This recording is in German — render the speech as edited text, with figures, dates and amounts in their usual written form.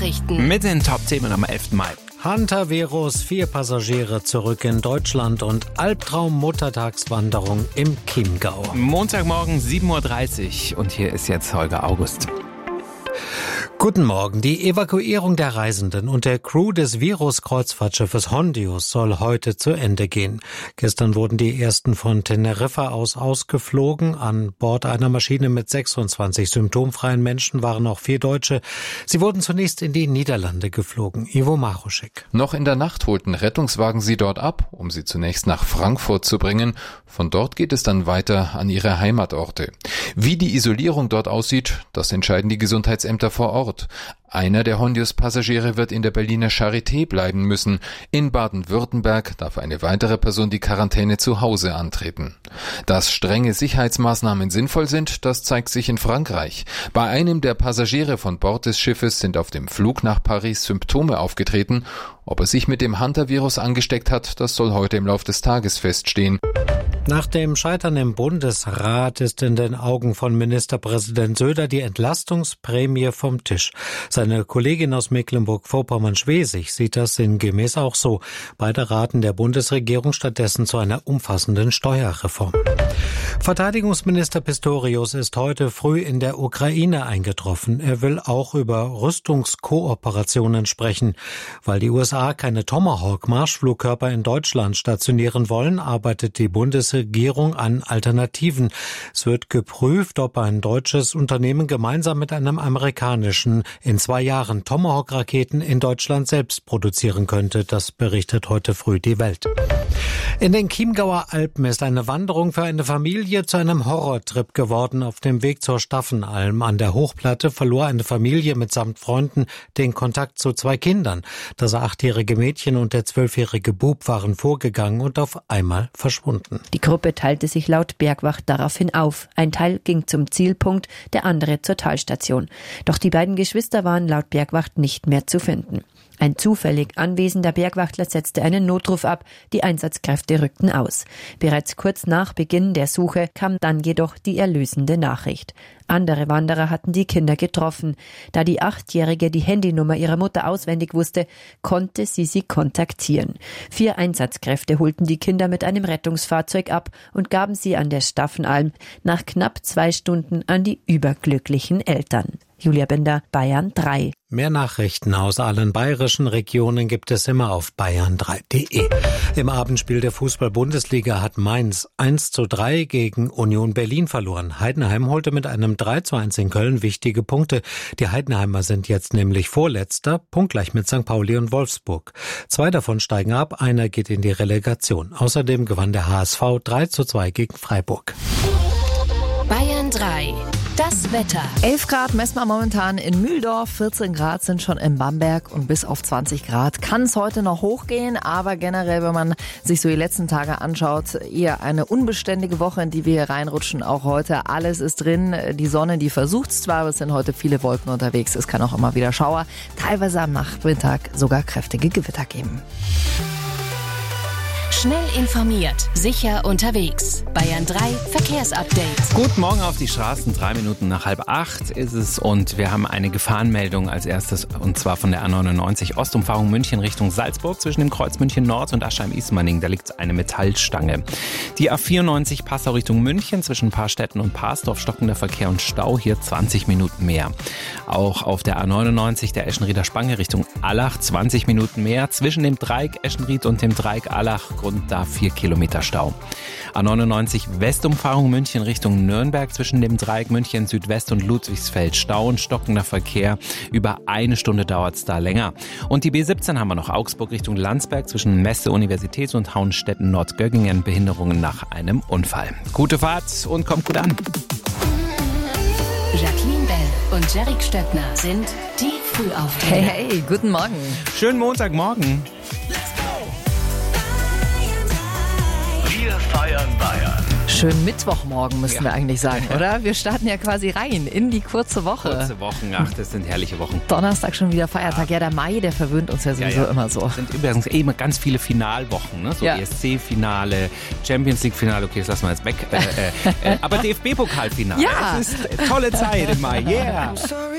Nachrichten. Mit den Top-Themen am 11. Mai. Hantavirus, 4 Passagiere zurück in Deutschland und Albtraum-Muttertagswanderung im Chiemgau. Montagmorgen 7.30 Uhr und hier ist jetzt Holger August. Guten Morgen. Die Evakuierung der Reisenden und der Crew des Virus-Kreuzfahrtschiffes Hondius soll heute zu Ende gehen. Gestern wurden die ersten von Teneriffa aus ausgeflogen. An Bord einer Maschine mit 26 symptomfreien Menschen waren auch 4 Deutsche. Sie wurden zunächst in die Niederlande geflogen. Ivo Maruschek. Noch in der Nacht holten Rettungswagen sie dort ab, um sie zunächst nach Frankfurt zu bringen. Von dort geht es dann weiter an ihre Heimatorte. Wie die Isolierung dort aussieht, das entscheiden die Gesundheitsämter vor Ort. Einer der Hondius-Passagiere wird in der Berliner Charité bleiben müssen. In Baden-Württemberg darf eine weitere Person die Quarantäne zu Hause antreten. Dass strenge Sicherheitsmaßnahmen sinnvoll sind, das zeigt sich in Frankreich. Bei einem der Passagiere von Bord des Schiffes sind auf dem Flug nach Paris Symptome aufgetreten. Ob er sich mit dem Hantavirus angesteckt hat, das soll heute im Laufe des Tages feststehen. Nach dem Scheitern im Bundesrat ist in den Augen von Ministerpräsident Söder die Entlastungsprämie vom Tisch. Seine Kollegin aus Mecklenburg-Vorpommern-Schwesig sieht das sinngemäß auch so. Beide raten der Bundesregierung stattdessen zu einer umfassenden Steuerreform. Verteidigungsminister Pistorius ist heute früh in der Ukraine eingetroffen. Er will auch über Rüstungskooperationen sprechen. Weil die USA keine Tomahawk-Marschflugkörper in Deutschland stationieren wollen, arbeitet die Bundesregierung an Alternativen. Es wird geprüft, ob ein deutsches Unternehmen gemeinsam mit einem amerikanischen in 2 Jahren Tomahawk-Raketen in Deutschland selbst produzieren könnte. Das berichtet heute früh die Welt. In den Chiemgauer Alpen ist eine Wanderung für eine Familie zu einem Horrortrip geworden. Auf dem Weg zur Staffenalm an der Hochplatte verlor eine Familie mitsamt Freunden den Kontakt zu 2 Kindern. Das 8-jährige Mädchen und der 12-jährige Bub waren vorgegangen und auf einmal verschwunden. Die Gruppe teilte sich laut Bergwacht daraufhin auf. Ein Teil ging zum Zielpunkt, der andere zur Talstation. Doch die beiden Geschwister waren laut Bergwacht nicht mehr zu finden. Ein zufällig anwesender Bergwachtler setzte einen Notruf ab, die Einsatzkräfte rückten aus. Bereits kurz nach Beginn der Suche kam dann jedoch die erlösende Nachricht. Andere Wanderer hatten die Kinder getroffen. Da die 8-Jährige die Handynummer ihrer Mutter auswendig wusste, konnte sie kontaktieren. 4 Einsatzkräfte holten die Kinder mit einem Rettungsfahrzeug ab und gaben sie an der Staffenalm nach knapp 2 Stunden an die überglücklichen Eltern. Julia Bender, Bayern 3. Mehr Nachrichten aus allen bayerischen Regionen gibt es immer auf bayern3.de. Im Abendspiel der Fußball-Bundesliga hat Mainz 1:3 gegen Union Berlin verloren. Heidenheim holte mit einem 3:1 in Köln wichtige Punkte. Die Heidenheimer sind jetzt nämlich Vorletzter, punktgleich mit St. Pauli und Wolfsburg. 2 davon steigen ab, einer geht in die Relegation. Außerdem gewann der HSV 3:2 gegen Freiburg. Bayern 3. Das Wetter. 11 Grad messen wir momentan in Mühldorf, 14 Grad sind schon in Bamberg und bis auf 20 Grad kann es heute noch hochgehen, aber generell, wenn man sich so die letzten Tage anschaut, eher eine unbeständige Woche, in die wir hier reinrutschen, auch heute. Alles ist drin, die Sonne, die versucht es zwar, aber es sind heute viele Wolken unterwegs, es kann auch immer wieder Schauer, teilweise am Nachmittag sogar kräftige Gewitter geben. Schnell informiert, sicher unterwegs. Bayern 3 Verkehrsupdate. Guten Morgen auf die Straßen, 3 Minuten nach 7:30 ist es und wir haben eine Gefahrenmeldung als erstes und zwar von der A99 Ostumfahrung München Richtung Salzburg zwischen dem Kreuz München Nord und Aschheim-Ismaning. Da liegt eine Metallstange. Die A94 Passau Richtung München zwischen Paarstetten und Parsdorf stockender Verkehr und Stau, hier 20 Minuten mehr. Auch auf der A99 der Eschenrieder Spange Richtung Allach 20 Minuten mehr. Zwischen dem Dreieck Eschenried und dem Dreieck Allach Grund da 4 Kilometer Stau. A99 Westumfahrung München Richtung Nürnberg zwischen dem Dreieck München Südwest und Ludwigsfeld. Stau und stockender Verkehr. Über 1 Stunde dauert es da länger. Und die B17 haben wir noch Augsburg Richtung Landsberg zwischen Messe Universität und Hauenstetten Nordgöggingen. Behinderungen nach einem Unfall. Gute Fahrt und kommt gut an. Jacqueline Bell und Jerick Stöckner sind die Frühaufsteher. Hey, guten Morgen. Schönen Montagmorgen. Wir feiern Bayern. Schönen Mittwochmorgen müssen wir eigentlich sagen, oder? Wir starten ja quasi rein in die kurze Woche. Kurze Wochen, ach, das sind herrliche Wochen. Donnerstag schon wieder Feiertag. Ja, der Mai, der verwöhnt uns ja sowieso immer so. Das sind übrigens immer ganz viele Finalwochen, ne? So ESC-Finale, Champions League-Finale, okay, das lassen wir jetzt weg. Aber DFB-Pokalfinale. Ja. Das ist tolle Zeit im Mai, yeah.